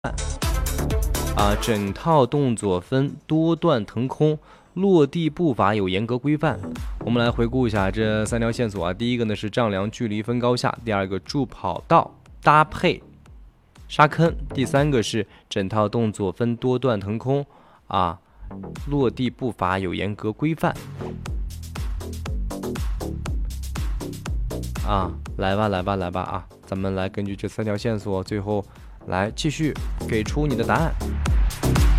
整套动作分多段腾空，落地步伐有严格规范。我们来回顾一下这3条线索啊。第一个呢是丈量距离分高下，第二个助跑道搭配沙坑，第三个是整套动作分多段腾空落地步伐有严格规范。来吧，咱们来根据这3条线索，最后来继续给出你的答案。